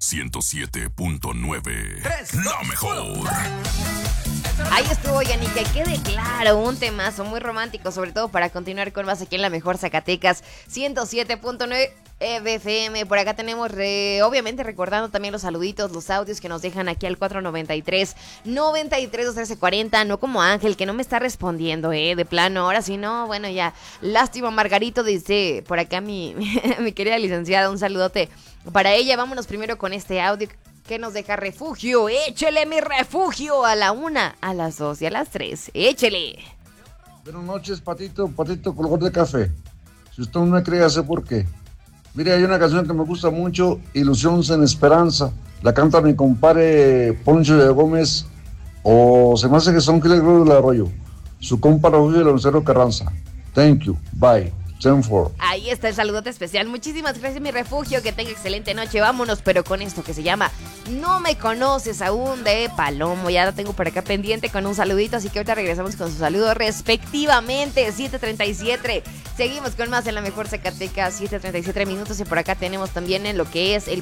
107.9. La mejor. Ahí estuvo, Yanni, que quede claro, un temazo muy romántico, sobre todo para continuar con más aquí en La Mejor Zacatecas, 107.9 FM. Por acá tenemos, obviamente, recordando también los saluditos, los audios que nos dejan aquí al 493-93-213-40, no como Ángel, que no me está respondiendo, de plano, ahora sí no, bueno, ya, lástima. Margarito dice, por acá mi querida licenciada, un saludote para ella. Vámonos primero con este audio que nos deja Refugio. Échele mi Refugio a la 1, a las 2 y a las 3. Échele. Buenas noches, Patito color de café. Si usted no me cree, ya sé por qué. Mire, hay una canción que me gusta mucho, Ilusión sin Esperanza. La canta mi compadre Poncho de Gómez, o se me hace que son Gil del Arroyo. Su compa Refugio de Loncero Carranza. Thank you, bye. 10-4. Ahí está el saludote especial. Muchísimas gracias, mi Refugio. Que tenga excelente noche. Vámonos, pero con esto que se llama No me conoces aún, de Palomo. Ya lo tengo por acá pendiente con un saludito, así que ahorita regresamos con su saludo respectivamente. 7:37. Seguimos con más en La Mejor Zacatecas. 7:37 minutos. Y por acá tenemos también en lo que es el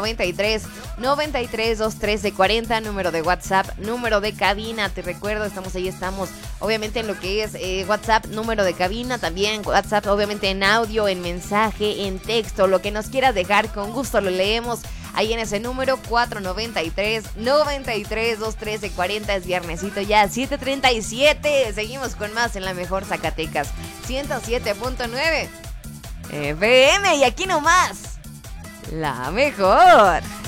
493-93-213-40. Número de WhatsApp, número de cabina. Te recuerdo, estamos obviamente en lo que es WhatsApp, número de cabina. También WhatsApp, obviamente en audio, en mensaje, en texto, lo que nos quieras dejar, con gusto lo leemos ahí en ese número 493-93-213-40. Es viernesito ya, 7:37. Seguimos con más en La Mejor Zacatecas, 107.9 FM, y aquí nomás La Mejor.